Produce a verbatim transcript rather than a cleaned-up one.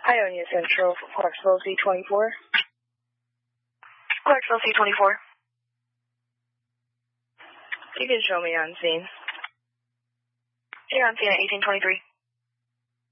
Ionia Central, Clarksville C twenty-four. Clarksville C twenty-four. You can show me on scene. Here on scene at eighteen twenty-three.